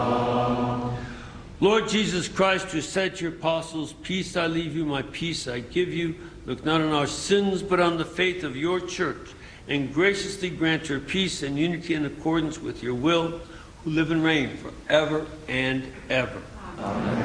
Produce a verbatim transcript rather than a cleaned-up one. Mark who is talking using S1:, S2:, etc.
S1: Lord Jesus Christ, who said to your apostles, "Peace I leave you, my peace I give you," look not on our sins, but on the faith of your church, and graciously grant her peace and unity in accordance with your will, who live and reign forever and ever. Amen.